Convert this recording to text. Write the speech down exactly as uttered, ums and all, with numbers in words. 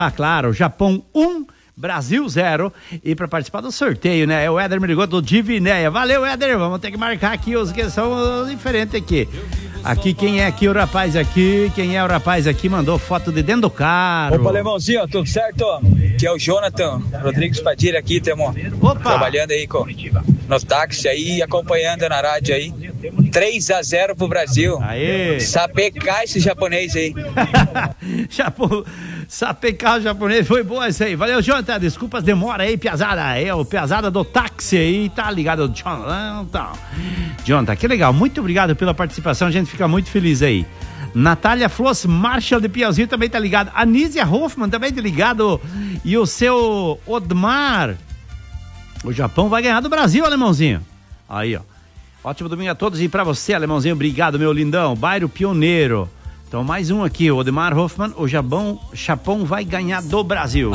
Ah, claro, Japão um, Brasil zero. E para participar do sorteio, né? O Éder me ligou do Divinéia. Valeu, Éder. Vamos ter que marcar aqui os que são diferentes aqui. Aqui, quem é aqui o rapaz aqui? Quem é o rapaz aqui? Mandou foto de dentro do carro. Opa, Alemãozinho, tudo certo? Que é o Jonathan Rodrigues Padilha aqui, tamo trabalhando aí com, no táxi aí, acompanhando na rádio aí. três a zero pro Brasil. Aê! Sapecar esse japonês aí. Japão, sapecar o japonês, foi boa isso aí. Valeu, Jonathan, desculpa as demoras aí, piazada. É o piazada do táxi aí, tá ligado? Jonathan, Jonathan, que legal, muito obrigado pela participação, a gente fica muito feliz aí. Natália Floss, Marshall de Piauzinho também tá ligado. Anísia Hoffman também tá ligado. E o seu Odmar. O Japão vai ganhar do Brasil, alemãozinho. Aí, ó. Ótimo domingo a todos e pra você, alemãozinho, obrigado, meu lindão. Bairro Pioneiro. Então, mais um aqui, o Odmar Hoffman. O Japão, Japão vai ganhar do Brasil.